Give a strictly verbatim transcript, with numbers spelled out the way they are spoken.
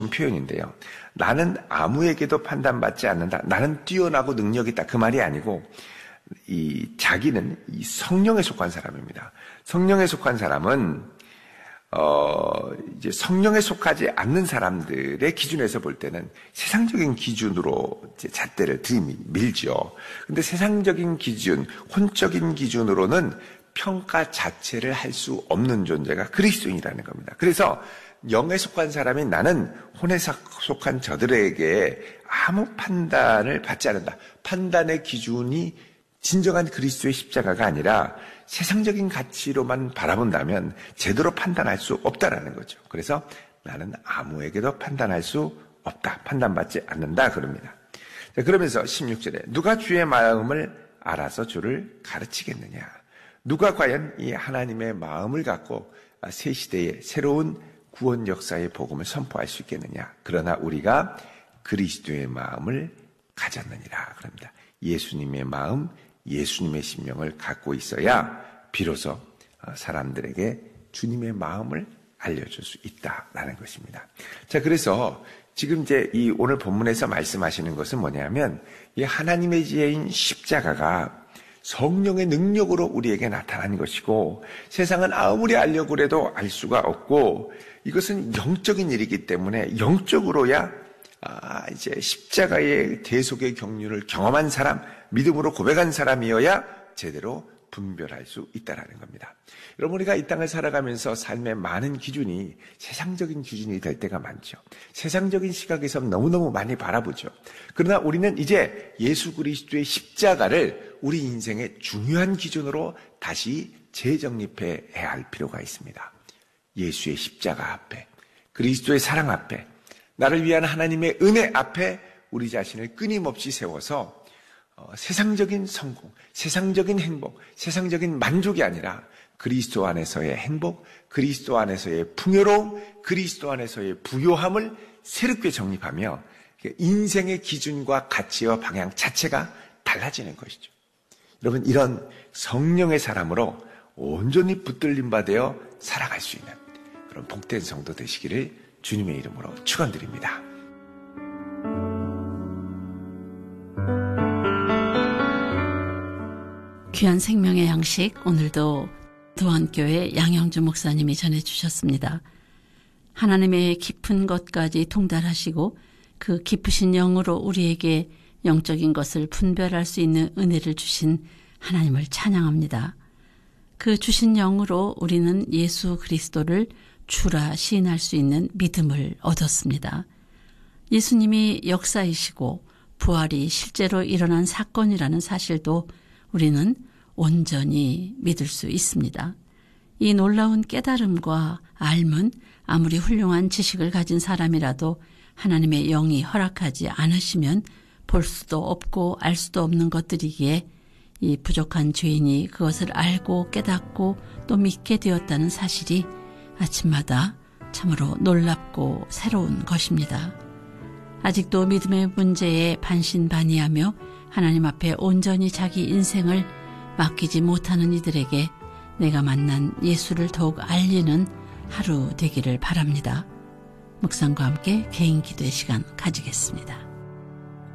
표현인데요. 나는 아무에게도 판단받지 않는다. 나는 뛰어나고 능력이 있다. 그 말이 아니고 이 자기는 이 성령에 속한 사람입니다. 성령에 속한 사람은 어 이제 성령에 속하지 않는 사람들의 기준에서 볼 때는 세상적인 기준으로 이제 잣대를 들이밀죠. 근데 세상적인 기준, 혼적인 기준으로는 평가 자체를 할 수 없는 존재가 그리스도인이라는 겁니다. 그래서 영에 속한 사람인 나는 혼에 속한 저들에게 아무 판단을 받지 않는다. 판단의 기준이 진정한 그리스도의 십자가가 아니라 세상적인 가치로만 바라본다면 제대로 판단할 수 없다라는 거죠. 그래서 나는 아무에게도 판단할 수 없다. 판단받지 않는다 그럽니다. 자, 그러면서 십육 절에 누가 주의 마음을 알아서 주를 가르치겠느냐. 누가 과연 이 하나님의 마음을 갖고 새 시대의 새로운 구원 역사의 복음을 선포할 수 있겠느냐. 그러나 우리가 그리스도의 마음을 가졌느니라 그럽니다. 예수님의 마음, 예수님의 심령을 갖고 있어야 비로소 사람들에게 주님의 마음을 알려줄 수 있다라는 것입니다. 자, 그래서 지금 이제 이 오늘 본문에서 말씀하시는 것은 뭐냐면 이 하나님의 지혜인 십자가가 성령의 능력으로 우리에게 나타난 것이고 세상은 아무리 알려고 해도 알 수가 없고 이것은 영적인 일이기 때문에 영적으로야 아, 이제 십자가의 대속의 경륜을 경험한 사람, 믿음으로 고백한 사람이어야 제대로 분별할 수 있다는 겁니다. 여러분, 우리가 이 땅을 살아가면서 삶의 많은 기준이 세상적인 기준이 될 때가 많죠. 세상적인 시각에서 너무너무 많이 바라보죠. 그러나 우리는 이제 예수 그리스도의 십자가를 우리 인생의 중요한 기준으로 다시 재정립해야 할 필요가 있습니다. 예수의 십자가 앞에, 그리스도의 사랑 앞에, 나를 위한 하나님의 은혜 앞에 우리 자신을 끊임없이 세워서 어, 세상적인 성공, 세상적인 행복, 세상적인 만족이 아니라 그리스도 안에서의 행복, 그리스도 안에서의 풍요로움, 그리스도 안에서의 부요함을 새롭게 정립하며 인생의 기준과 가치와 방향 자체가 달라지는 것이죠. 여러분, 이런 성령의 사람으로 온전히 붙들림 받아 살아갈 수 있는 그런 복된 성도 되시기를 주님의 이름으로 축원드립니다. 귀한 생명의 양식, 오늘도 도안교회 양영주 목사님이 전해주셨습니다. 하나님의 깊은 것까지 통달하시고 그 깊으신 영으로 우리에게 영적인 것을 분별할 수 있는 은혜를 주신 하나님을 찬양합니다. 그 주신 영으로 우리는 예수 그리스도를 주라 시인할 수 있는 믿음을 얻었습니다. 예수님이 역사이시고 부활이 실제로 일어난 사건이라는 사실도 우리는 온전히 믿을 수 있습니다. 이 놀라운 깨달음과 알문, 아무리 훌륭한 지식을 가진 사람이라도 하나님의 영이 허락하지 않으시면 볼 수도 없고 알 수도 없는 것들이기에 이 부족한 죄인이 그것을 알고 깨닫고 또 믿게 되었다는 사실이 아침마다 참으로 놀랍고 새로운 것입니다. 아직도 믿음의 문제에 반신반의하며 하나님 앞에 온전히 자기 인생을 맡기지 못하는 이들에게 내가 만난 예수를 더욱 알리는 하루 되기를 바랍니다. 묵상과 함께 개인 기도의 시간 가지겠습니다.